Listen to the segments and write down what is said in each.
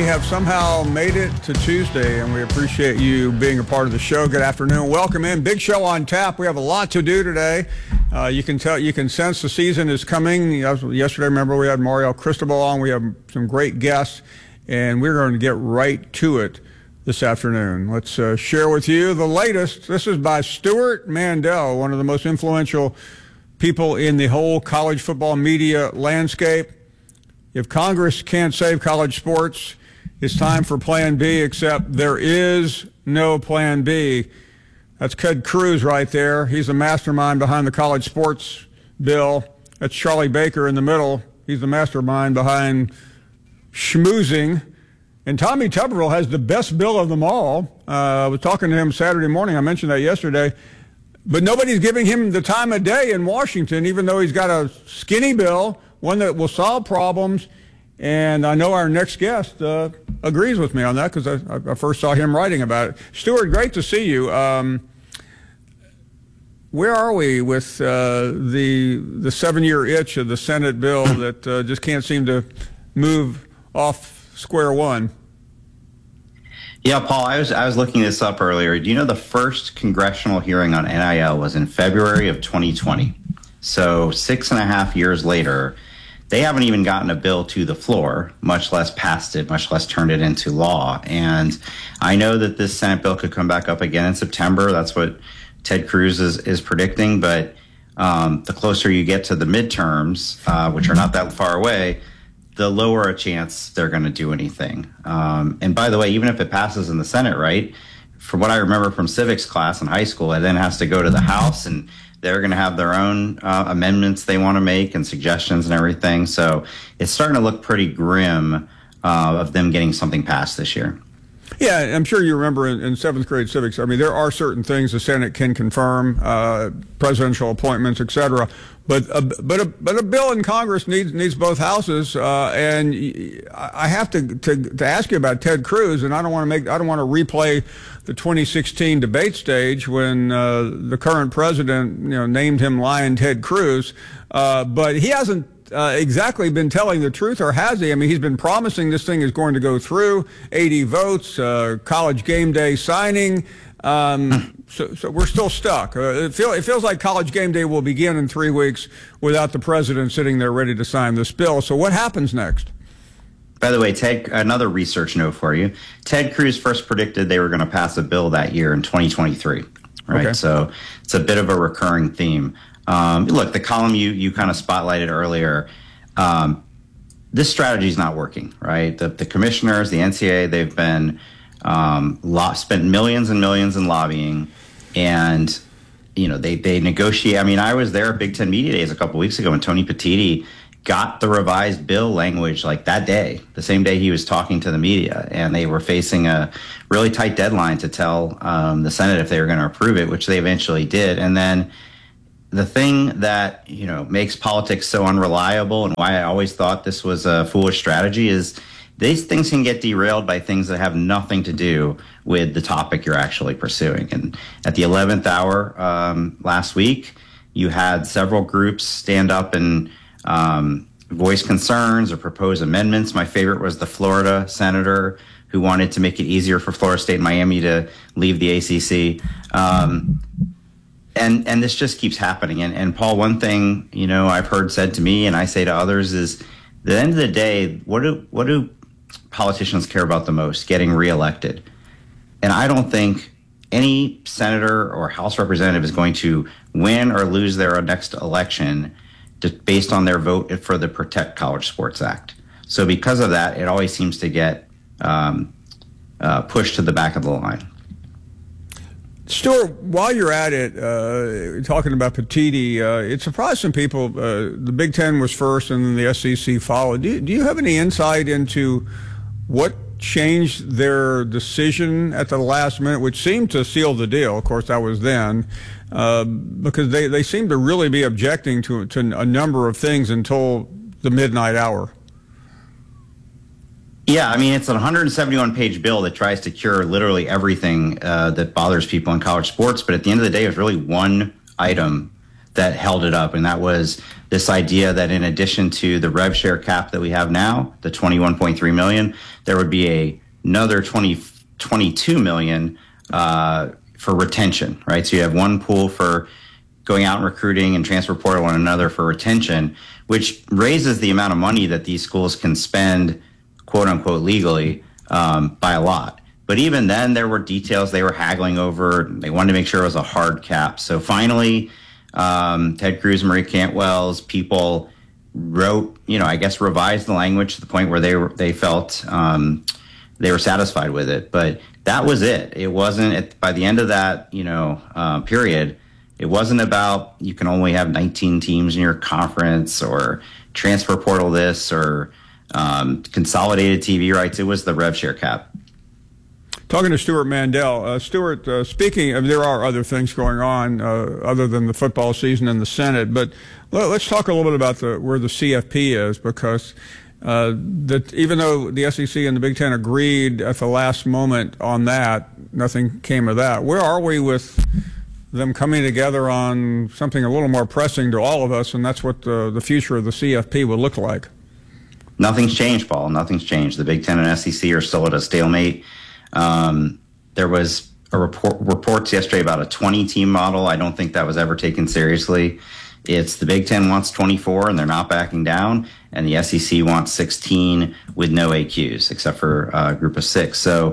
have somehow made it to Tuesday, and we appreciate you being a part of the show. Good afternoon. Welcome in. Big show on tap. We have a lot to do today. You can sense the season is coming. Yesterday, remember, we had Mario Cristobal on. We have some great guests, and we're going to get right to it this afternoon. Let's share with you the latest. This is by Stewart Mandel, one of the most influential people in the whole college football media landscape. If Congress can't save college sports, it's time for Plan B, except there is no Plan B. That's Ted Cruz right there. He's the mastermind behind the college sports bill. That's Charlie Baker in the middle. He's the mastermind behind schmoozing. And Tommy Tuberville has the best bill of them all. I was talking to him Saturday morning. I mentioned that yesterday. But nobody's giving him the time of day in Washington, even though he's got a skinny bill, one that will solve problems. And I know our next guest agrees with me on that because I first saw him writing about it. Stewart, great to see you. Where are we with the 7-year itch of the Senate bill that just can't seem to move off square one? Yeah, Paul, I was looking this up earlier. Do you know the first congressional hearing on NIL was in February of 2020? So 6.5 years later, they haven't even gotten a bill to the floor, much less passed it, much less turned it into law. And I know that this Senate bill could come back up again in September. That's what Ted Cruz is predicting. But the closer you get to the midterms, which are not that far away, the lower a chance they're going to do anything. And by the way, even if it passes in the Senate, right, from what I remember from civics class in high school, it then has to go to the House, and they're going to have their own amendments they want to make and suggestions and everything. So it's starting to look pretty grim of them getting something passed this year. Yeah, I'm sure you remember in seventh grade civics, I mean, there are certain things the Senate can confirm, presidential appointments, et cetera. But a bill in Congress needs both houses, and I have to ask you about Ted Cruz, and I don't want to replay the 2016 debate stage when the current president named him Lion Ted Cruz, but he hasn't exactly been telling the truth, or has he? I mean, he's been promising this thing is going to go through, 80 votes, college game day signing. So we're still stuck. It feels like college game day will begin in 3 weeks without the president sitting there ready to sign this bill. So what happens next? By the way, Ted, another research note for you. Ted Cruz first predicted they were going to pass a bill that year in 2023, right? Okay. So it's a bit of a recurring theme. Look, the column you kind of spotlighted earlier, this strategy is not working, right? The commissioners, the NCAA, they've been spent millions and millions in lobbying, and they negotiate. I mean, I was there at Big Ten Media Days a couple weeks ago when Tony Petitti got the revised bill language like that day, the same day he was talking to the media, and they were facing a really tight deadline to tell the Senate if they were going to approve it, which they eventually did. And then the thing that makes politics so unreliable, and why I always thought this was a foolish strategy, is these things can get derailed by things that have nothing to do with the topic you're actually pursuing. And at the 11th hour last week, you had several groups stand up and voice concerns or propose amendments. My favorite was the Florida senator who wanted to make it easier for Florida State and Miami to leave the ACC. And this just keeps happening. And Paul, one thing I've heard said to me, and I say to others, is at the end of the day, what do politicians care about the most? Getting reelected. And I don't think any senator or House representative is going to win or lose their next election just based on their vote for the Protect College Sports Act. So because of that, it always seems to get pushed to the back of the line. Stuart, while you're at it, talking about Petitti, it surprised some people. The Big Ten was first, and then the SEC followed. Do you have any insight into what changed their decision at the last minute, which seemed to seal the deal? Of course, that was then, because they seem to really be objecting to a number of things until the midnight hour. Yeah, I mean, it's a 171-page bill that tries to cure literally everything that bothers people in college sports. But at the end of the day, it's really one item that held it up, and that was this idea that in addition to the rev share cap that we have now, the 21.3 million, there would be another 22 million for retention, right? So you have one pool for going out and recruiting and transfer portal and another for retention, which raises the amount of money that these schools can spend, quote unquote, legally by a lot. But even then, there were details they were haggling over. They wanted to make sure it was a hard cap. So finally, Ted Cruz, Marie Cantwell's people wrote, I guess revised the language to the point where they felt they were satisfied with it. But that was it. It wasn't by the end of that, period. It wasn't about you can only have 19 teams in your conference or transfer portal this or consolidated TV rights. It was the rev share cap. Talking to Stewart Mandel. Stewart, speaking of, there are other things going on other than the football season in the Senate, but let's talk a little bit about where the CFP is, because even though the SEC and the Big Ten agreed at the last moment on that, nothing came of that. Where are we with them coming together on something a little more pressing to all of us, and that's what the future of the CFP will look like? Nothing's changed, Paul. Nothing's changed. The Big Ten and SEC are still at a stalemate. There was a reports yesterday about a 20-team model. I don't think that was ever taken seriously. It's the Big Ten wants 24 and they're not backing down, and the SEC wants 16 with no AQs except for a group of 6. So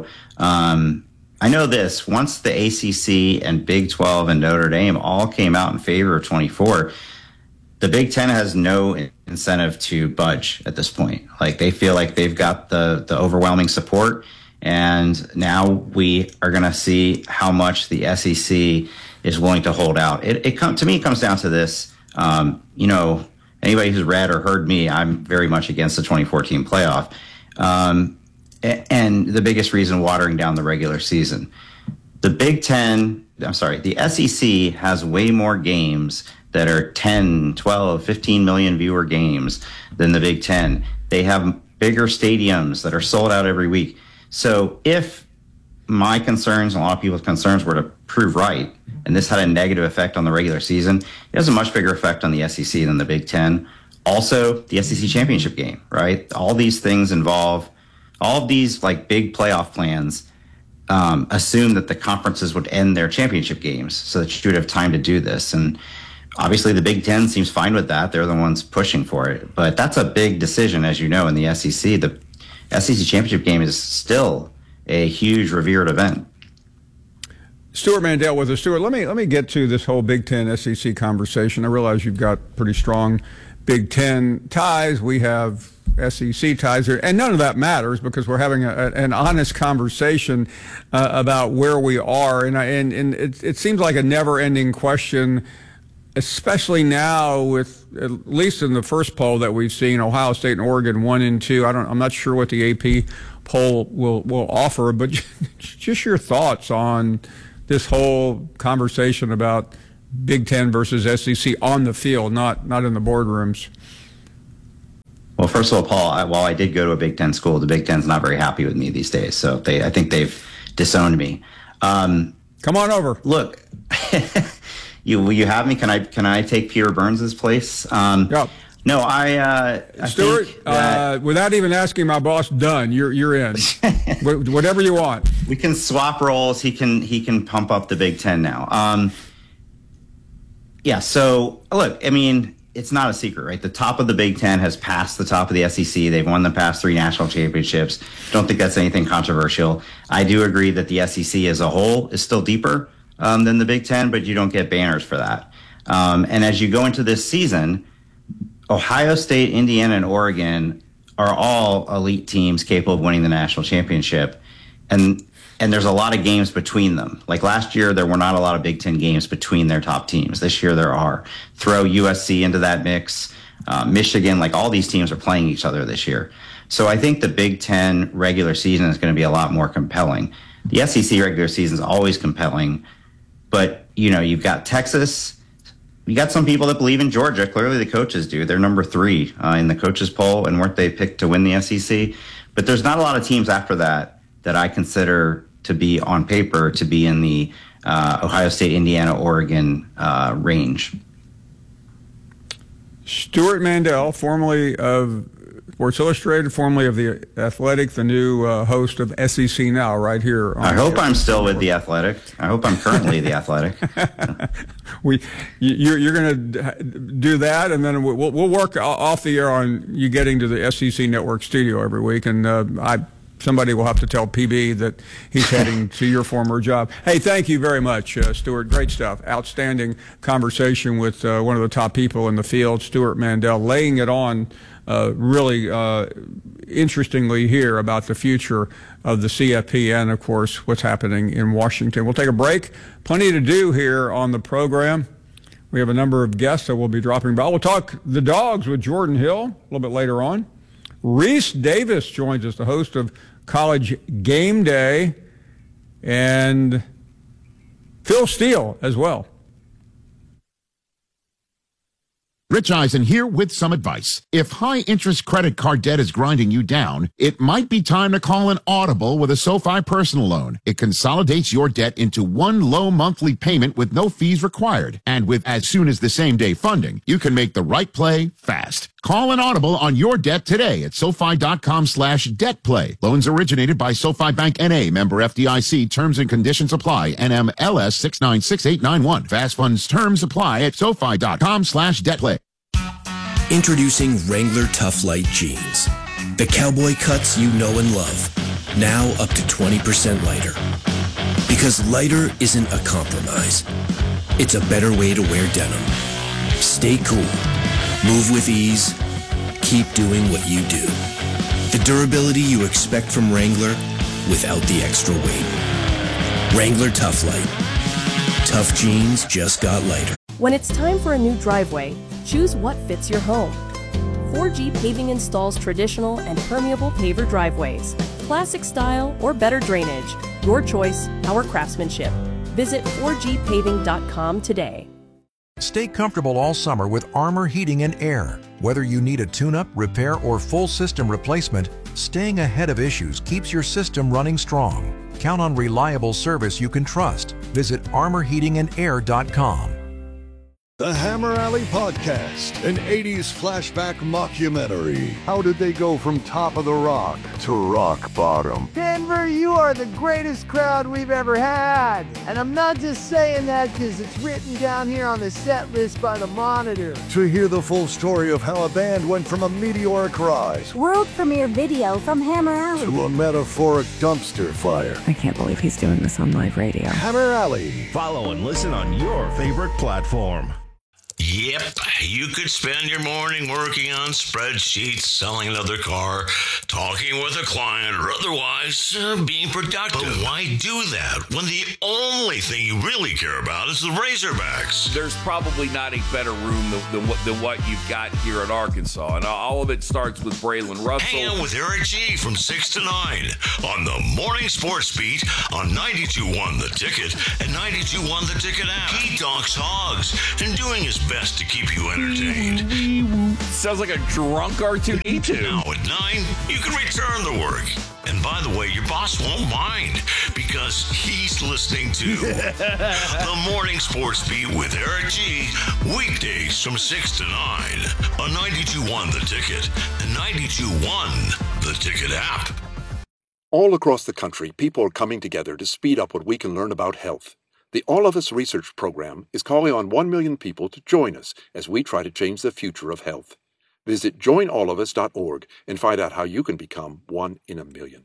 I know this. Once the ACC and Big 12 and Notre Dame all came out in favor of 24, the Big Ten has no incentive to budge at this point. Like, they feel like they've got the overwhelming support. And now we are going to see how much the SEC is willing to hold out. To me, it comes down to this. Anybody who's read or heard me, I'm very much against the 2014 playoff. And the biggest reason, watering down the regular season. The SEC has way more games that are 10, 12, 15 million viewer games than the Big Ten. They have bigger stadiums that are sold out every week. So if my concerns and a lot of people's concerns were to prove right, and this had a negative effect on the regular season, it has a much bigger effect on the SEC than the Big Ten. Also, the SEC championship game, right? All these things involve, all of these like big playoff plans assume that the conferences would end their championship games so that you would have time to do this. And obviously the Big Ten seems fine with that. They're the ones pushing for it. But that's a big decision, as you know, in the SEC. The SEC championship game is still a huge, revered event. Stewart Mandel with us. Stewart, let me get to this whole Big Ten SEC conversation. I realize you've got pretty strong Big Ten ties. We have SEC ties here, and none of that matters because we're having an honest conversation about where we are. And it seems like a never-ending question, especially now with, at least in the first poll that we've seen, Ohio State and Oregon 1 and 2. I'm not sure what the AP poll will offer, but just your thoughts on this whole conversation about Big Ten versus SEC on the field, not in the boardrooms. Well, first of all, Paul, while I did go to a Big Ten school, the Big Ten's not very happy with me these days. So I think they've disowned me. Come on over. Look, you have me. Can I take Peter Burns' place? Yeah. No, I Stewart, think that, without even asking my boss, done. You're in. Whatever you want. We can swap roles. He can pump up the Big Ten now. Yeah. So look, I mean, it's not a secret, right? The top of the Big Ten has passed the top of the SEC. They've won the past 3 national championships. Don't think that's anything controversial. I do agree that the SEC as a whole is still deeper than the Big Ten, but you don't get banners for that. And as you go into this season, Ohio State, Indiana, and Oregon are all elite teams capable of winning the national championship. And there's a lot of games between them. Like last year, there were not a lot of Big Ten games between their top teams. This year, there are. Throw USC into that mix. Michigan, like all these teams are playing each other this year. So I think the Big Ten regular season is going to be a lot more compelling. The SEC regular season is always compelling. But, you've got Texas. You got some people that believe in Georgia. Clearly, the coaches do. They're number 3 in the coaches poll, and weren't they picked to win the SEC? But there's not a lot of teams after that I consider to be on paper to be in the Ohio State, Indiana, Oregon range. Stuart Mandel, formerly of Sports Illustrated, formerly of The Athletic, the new host of SEC Now, right here. I hope I'm still with The Athletic. I hope I'm currently The Athletic. You're going to do that, and then we'll work off the air on you getting to the SEC Network studio every week, and somebody will have to tell PB that he's heading to your former job. Hey, thank you very much, Stuart. Great stuff. Outstanding conversation with one of the top people in the field, Stuart Mandel, laying it on really interestingly here about the future of the CFP and, of course, what's happening in Washington. We'll take a break. Plenty to do here on the program. We have a number of guests that will be dropping by. We'll talk the dogs with Jordan Hill a little bit later on. Reese Davis joins us, the host of College Game Day, and Phil Steele as well. Rich Eisen here with some advice. If high-interest credit card debt is grinding you down, it might be time to call an Audible with a SoFi personal loan. It consolidates your debt into one low monthly payment with no fees required. And with as soon as the same-day funding, you can make the right play fast. Call an Audible on your debt today at SoFi.com/debtplay. Loans originated by SoFi Bank N.A., member FDIC. Terms and conditions apply. NMLS 696891. Fast funds terms apply at SoFi.com/debtplay. Introducing Wrangler Tough Light Jeans. The cowboy cuts you know and love. Now up to 20% lighter. Because lighter isn't a compromise. It's a better way to wear denim. Stay cool. Move with ease. Keep doing what you do. The durability you expect from Wrangler without the extra weight. Wrangler Tough Light. Tough jeans just got lighter. When it's time for a new driveway, choose what fits your home. 4G Paving installs traditional and permeable paver driveways, classic style or better drainage. Your choice, our craftsmanship. Visit 4gpaving.com today. Stay comfortable all summer with Armor Heating and Air. Whether you need a tune-up, repair, or full system replacement, staying ahead of issues keeps your system running strong. Count on reliable service you can trust. Visit armorheatingandair.com. The Hammer Alley Podcast, an 80s flashback mockumentary. How did they go from top of the rock to rock bottom? Denver, you are the greatest crowd we've ever had. And I'm not just saying that because it's written down here on the set list by the Monitor. To hear the full story of how a band went from a meteoric rise, world premiere video from Hammer Alley, to a metaphoric dumpster fire. I can't believe he's doing this on live radio. Hammer Alley. Follow and listen on your favorite platform. Yep, you could spend your morning working on spreadsheets, selling another car, talking with a client, or otherwise being productive. But why do that when the only thing you really care about is the Razorbacks? There's probably not a better room than what you've got here at Arkansas, and all of it starts with Braylon Russell. Hang out with Eric G from 6 to 9 on the Morning Sports Beat on 92.1 The Ticket and 92.1 The Ticket app. He talks hogs and doing his best to keep you entertained. Sounds like a drunk R2-D2. Now at 9, you can return to work. And by the way, your boss won't mind because he's listening to the Morning Sports Beat with Eric G. Weekdays from 6 to 9 on 92.1 The Ticket and 92.1 The Ticket app. All across the country, people are coming together to speed up what we can learn about health. The All of Us Research Program is calling on 1 million people to join us as we try to change the future of health. Visit joinallofus.org and find out how you can become 1 in a million.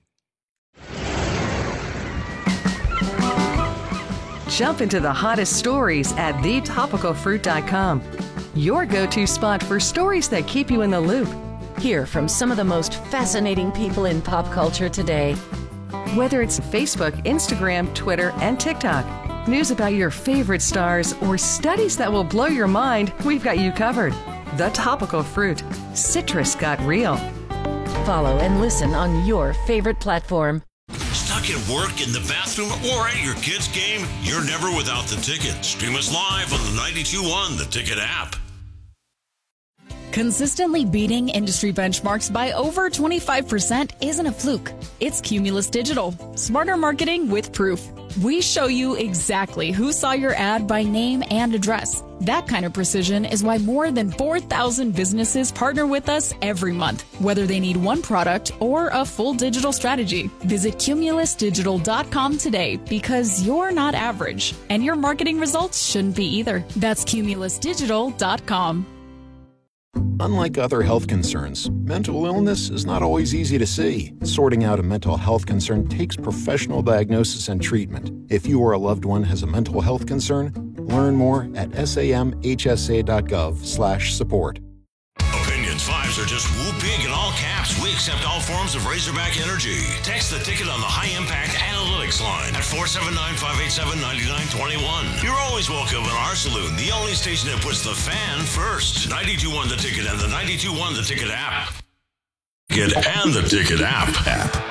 Jump into the hottest stories at thetopicalfruit.com. Your go-to spot for stories that keep you in the loop. Hear from some of the most fascinating people in pop culture today. Whether it's Facebook, Instagram, Twitter, and TikTok. News about your favorite stars or studies that will blow your mind, we've got you covered. The Topical Fruit. Citrus got real. Follow and listen on your favorite platform. Stuck at work, in the bathroom, or at your kid's game? You're never without The Ticket. Stream us live on the 92.1 The Ticket app. Consistently beating industry benchmarks by over 25% isn't a fluke. It's Cumulus Digital. Smarter marketing with proof. We show you exactly who saw your ad by name and address. That kind of precision is why more than 4,000 businesses partner with us every month, whether they need one product or a full digital strategy. Visit cumulusdigital.com today because you're not average, and your marketing results shouldn't be either. That's cumulusdigital.com. Unlike other health concerns, mental illness is not always easy to see. Sorting out a mental health concern takes professional diagnosis and treatment. If you or a loved one has a mental health concern, learn more at samhsa.gov/support. Opinions 5s are just whoop big in all caps. We accept all forms of Razorback energy. Text the ticket on the High Impact Analytics line at 479-587-9921. You're always welcome in our saloon, the only station that puts the fan first. 92.1 The Ticket and the 92.1 The Ticket app. And the Ticket app.